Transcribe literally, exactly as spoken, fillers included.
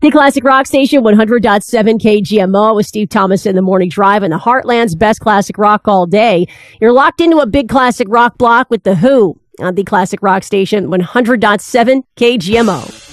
The Classic Rock Station, one hundred point seven K G M O with Steve Thomas in the Morning Drive and the Heartland's best classic rock all day. You're locked into a big classic rock block with The Who on the Classic Rock Station, one hundred point seven K G M O.